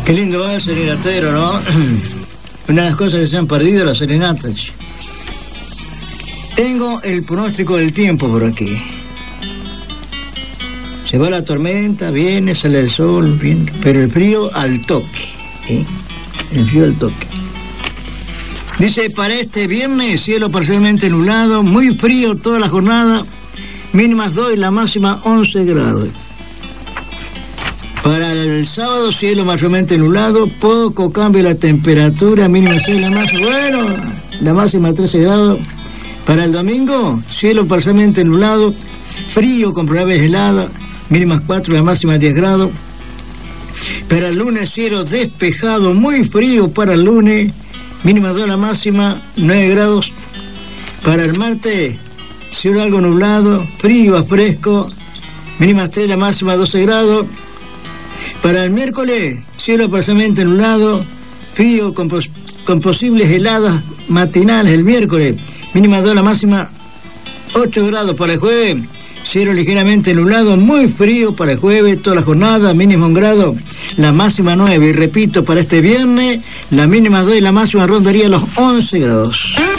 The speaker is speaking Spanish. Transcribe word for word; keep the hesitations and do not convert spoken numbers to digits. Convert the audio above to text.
Qué lindo va el serenatero, ¿no? Una de las cosas que se han perdido, las serenatas. Tengo el pronóstico del tiempo por aquí. Se va la tormenta, viene, sale el sol, viene, pero el frío al toque, ¿eh? El frío al toque. Dice, para este viernes, cielo parcialmente nublado, muy frío toda la jornada, mínimas dos y la máxima once grados. Para el sábado, cielo mayormente nublado, poco cambio la temperatura, mínima seis, la máxima, bueno, la máxima trece grados. Para el domingo, cielo parcialmente nublado, frío con probabilidades heladas, mínimas cuatro, la máxima diez grados. Para el lunes, cielo despejado, muy frío para el lunes, mínima dos, la máxima nueve grados. Para el martes, cielo algo nublado, frío a fresco, mínimas tres, la máxima doce grados. Para el miércoles, cielo parcialmente nublado, frío con, pos con posibles heladas matinales el miércoles, mínima dos, la máxima ocho grados. Para el jueves, cielo ligeramente nublado, muy frío para el jueves, toda la jornada, mínima un grado, la máxima nueve. Y repito, para este viernes, la mínima dos y la máxima rondaría los once grados.